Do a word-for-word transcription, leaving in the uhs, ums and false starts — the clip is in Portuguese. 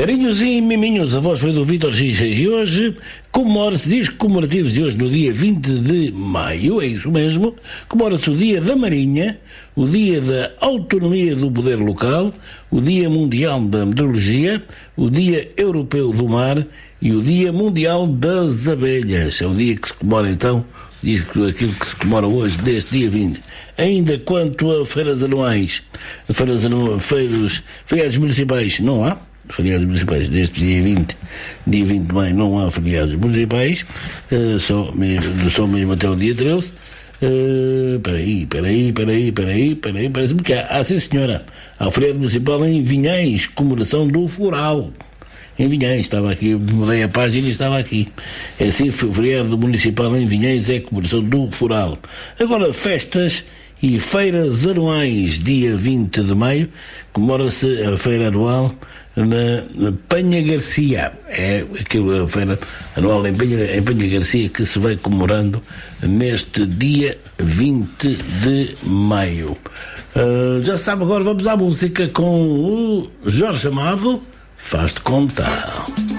Carinhos e miminhos, a voz foi do Vítor X e hoje comemora-se, diz comemorativos de hoje no dia vinte de maio, é isso mesmo, comemora-se o Dia da Marinha, o Dia da Autonomia do Poder Local, o Dia Mundial da Meteorologia, o Dia Europeu do Mar e o Dia Mundial das Abelhas. É o dia que se comemora então, diz que aquilo que se comemora hoje, deste dia vinte. Ainda quanto a feiras anuais, feiras anuais, feiros, feriados municipais, não há. Feriados municipais deste dia vinte, dia vinte de maio não há feriados municipais, uh, só, mesmo, só mesmo até o dia treze. Uh, peraí, peraí, peraí, peraí, peraí, parece-me que há, ah, sim senhora, há o feriado municipal em Vinhais, comemoração do Foral. Em Vinhais, estava aqui, mudei a página e estava aqui. É assim, o feriado municipal em Vinhais é comemoração do Foral. Agora, festas e feiras anuais, dia vinte de maio, comemora-se a feira anual na Penha Garcia. É aquela feira anual em Penha, em Penha Garcia que se vai comemorando neste dia vinte de maio. Uh, já sabe, agora vamos à música com o Jorge Amado, Faz de Conta.